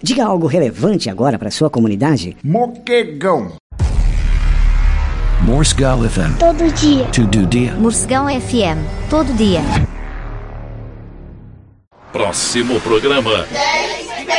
Diga algo relevante agora para sua comunidade. Moquegão. Morsegal FM. Todo dia. Todo dia. Morsegal FM. Todo dia. Próximo programa.